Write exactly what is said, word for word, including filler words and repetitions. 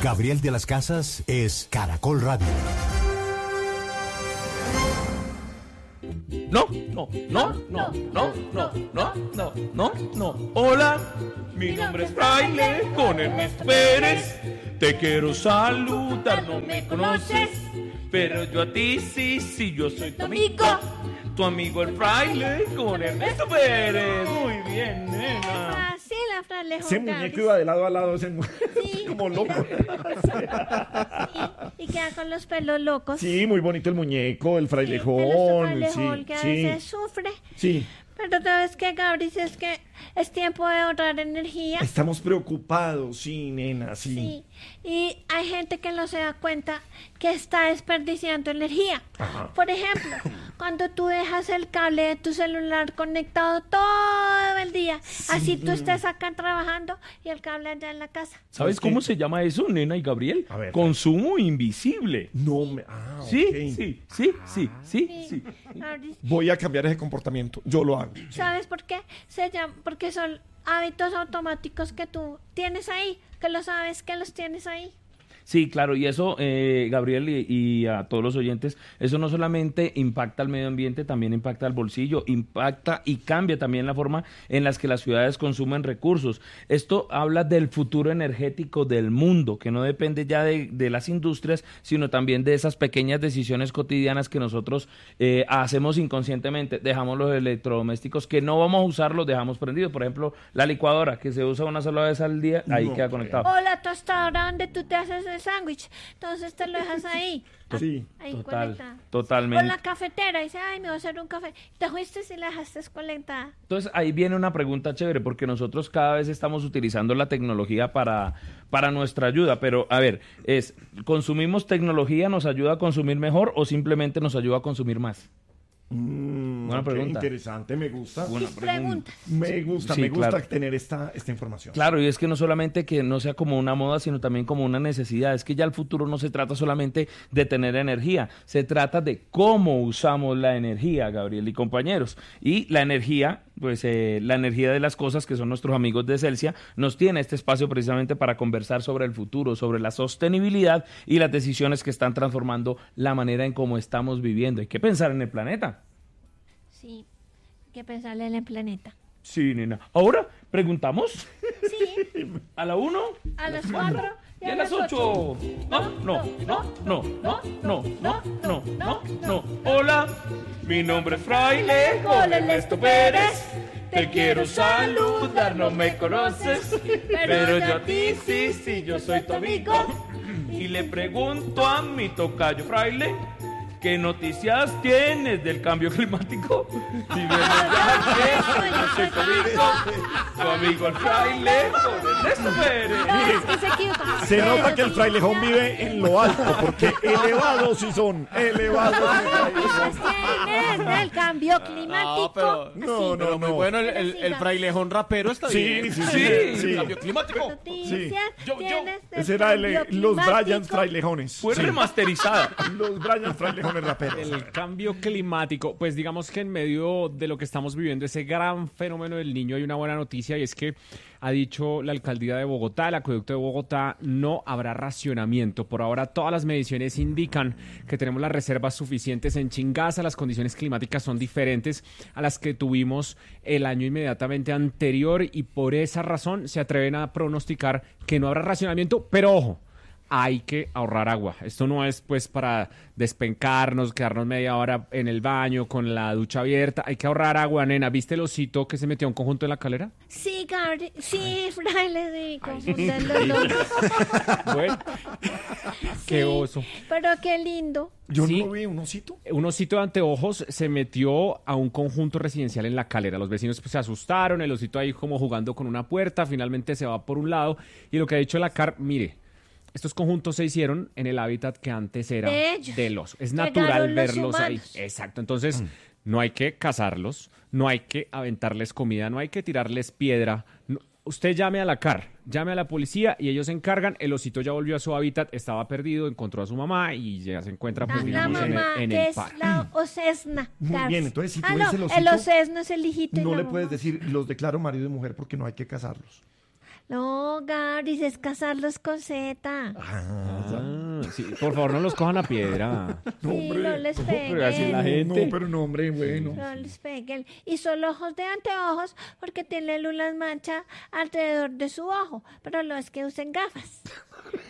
Gabriel de las Casas es Caracol Radio. No, no, no, no, no, no, no, no, no, no. Hola, mi nombre es Fraile con Ernesto Pérez. Te quiero saludar, no me conoces, pero yo a ti sí, sí, yo soy tu amigo. Tu amigo el Fraile con Ernesto Pérez. Muy bien, nena. Sí, la Fraile. Ese muñeco iba de lado a lado, ese mu- Sí. como loco. Sí, y queda con los pelos locos. Sí, muy bonito el muñeco, el Sí, frailejón. el frailejón Sí, que a sí, veces sufre. sí. Pero sabes que, Gabriel, es que es tiempo de ahorrar energía. Estamos preocupados, sí, nena, sí. Sí, y hay gente que no se da cuenta que está desperdiciando energía. Ajá. Por ejemplo, cuando tú dejas el cable de tu celular conectado todo el día, así tú estés acá trabajando y el cable allá en la casa. ¿Sabes ¿Qué? cómo se llama eso, nena y Gabriel? A ver. Consumo invisible. No me... Ah, Sí, ok. sí, sí, sí, sí, sí. Gabriel, Voy a cambiar ese comportamiento. Yo lo hago. ¿sabes por qué? Se llama, porque son hábitos automáticos que tú tienes ahí, que lo sabes que los tienes ahí. Sí, claro, y eso, eh, Gabriel, y, y a todos los oyentes, eso no solamente impacta al medio ambiente, también impacta al bolsillo, impacta y cambia también la forma en las que las ciudades consumen recursos. Esto habla del futuro energético del mundo, que no depende ya de, de las industrias, sino también de esas pequeñas decisiones cotidianas que nosotros eh, hacemos inconscientemente. Dejamos los electrodomésticos que no vamos a usar, los dejamos prendidos. Por ejemplo, la licuadora, que se usa una sola vez al día, ahí No, queda conectado. O la tostadora donde tú te haces el sándwich, entonces te lo dejas ahí. Sí. Ahí Total, conectada. totalmente. O la cafetera, dice, ay, me voy a hacer un café. Te fuiste y la dejaste conectada. Entonces ahí viene una pregunta chévere, porque nosotros cada vez estamos utilizando la tecnología para, para nuestra ayuda, pero a ver, es, ¿consumimos tecnología, nos ayuda a consumir mejor o simplemente nos ayuda a consumir más? Mm, Buena ok, pregunta. interesante, me gusta. Buena Tus pregunta. preguntas. Me gusta, Sí, me gusta claro. tener esta, esta información. Claro, y es que no solamente que no sea como una moda, sino también como una necesidad. Es que ya el futuro no se trata solamente de tener energía, se trata de cómo usamos la energía, Gabriel y compañeros. Y la energía, pues eh, la energía de las cosas, que son nuestros amigos de Celsia, nos tiene este espacio precisamente para conversar sobre el futuro, sobre la sostenibilidad y las decisiones que están transformando la manera en cómo estamos viviendo. Hay que pensar en el planeta. Sí, hay que pensarle en el planeta. Sí, nena. Ahora, preguntamos Sí, a la uno. a las cuatro Y a las ocho. No, no, no, no, no, no, no, no, no, no. Hola, mi nombre es Fraile con Ernesto Pérez. Te quiero saludar, no me conoces, pero yo a ti sí, sí, yo soy tu amigo. Y le pregunto a mi tocayo Fraile, ¿qué noticias tienes del cambio climático? Dímelo ya, que yo soy tu amigo, tu amigo el Fraile con Ernesto Pérez. no, es que se equivoca. Se nota que el frailejón vive en lo alto, porque elevados sí son, elevados. Pues tienes del cambio climático. No, pero- No, no, Pero muy no. bueno, el, Pero el, siga. el frailejón rapero está Sí, bien. sí, sí, El sí. cambio climático. Noticias Yo- yo- tienes del Ese era el, eh, cambio los climático. Bryans frailejones. Fue Sí. remasterizada. Los Bryans frailejones raperos. El cambio climático, pues digamos que en medio de lo que estamos viviendo, ese gran fenómeno del niño, hay una buena noticia y es que ha dicho la alcaldía de Bogotá, el acueducto de Bogotá, no habrá racionamiento. Por ahora todas las mediciones indican que tenemos las reservas suficientes en Chingaza, las condiciones climáticas son diferentes a las que tuvimos el año inmediatamente anterior y por esa razón se atreven a pronosticar que no habrá racionamiento, pero ojo, hay que ahorrar agua. Esto no es pues para despencarnos, quedarnos media hora en el baño con la ducha abierta. Hay que ahorrar agua, nena. ¿Viste el osito que se metió a un conjunto en la calera? Sí, Gabriel. Sí, Fraile, sí, confunden los dos. Bueno, qué Sí, oso. Pero qué lindo. Yo Sí. no vi un osito. Un osito de anteojos se metió a un conjunto residencial en la calera. Los vecinos pues, se asustaron, el osito ahí como jugando con una puerta, finalmente se va por un lado. Y lo que ha dicho la C A R, mire, estos conjuntos se hicieron en el hábitat que antes era De ellos. del oso. Es Llegaron natural los verlos ahí. humanos. Exacto, entonces no hay que cazarlos, no hay que aventarles comida, no hay que tirarles piedra. No- usted llame a la C A R, llame a la policía y ellos se encargan. El osito ya volvió a su hábitat, estaba perdido, encontró a su mamá y ya se encuentra pues, La, la digamos, en mamá el, en que el es parque. la osesna. Muy Gabriel. bien, entonces, si tú ah, ves no, el osito, osesno es el hijito. y No la le mamá. puedes decir, los declaro marido y mujer porque no hay que casarlos. No, Garis, es casarlos con Z. Ah, sí, por favor, no los cojan a piedra. Sí, no les Pero así la peguen. gente. No, pero no, hombre, bueno. No les peguen. Y solo ojos de anteojos porque tiene unas manchas alrededor de su ojo. Pero no es que usen gafas.